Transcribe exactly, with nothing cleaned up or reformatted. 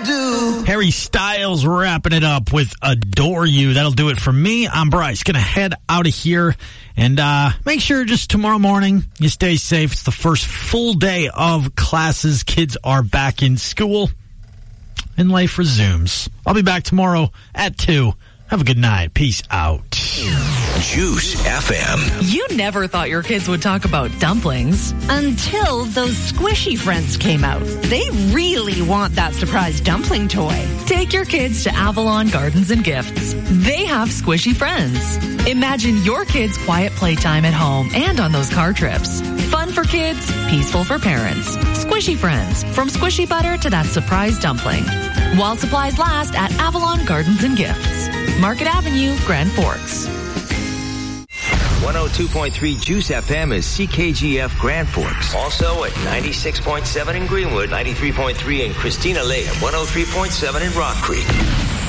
do. Harry Styles wrapping it up with Adore You. That'll do it for me. I'm Bryce. Gonna head out of here. And uh make sure just tomorrow morning you stay safe. It's the first full day of classes. Kids are back in school. And life resumes. I'll be back tomorrow at two. Have a good night. Peace out. Juice F M. You never thought your kids would talk about dumplings. Until those squishy friends came out. They really want that surprise dumpling toy. Take your kids to Avalon Gardens and Gifts. They have squishy friends. Imagine your kids' quiet playtime at home and on those car trips. Fun for kids, peaceful for parents. Squishy friends, from squishy butter to that surprise dumpling. While supplies last at Avalon Gardens and Gifts. Market Avenue, Grand Forks. one oh two point three Juice F M is C K G F Grand Forks. Also at ninety-six point seven in Greenwood, ninety-three point three in Christina Lake, and one oh three point seven in Rock Creek.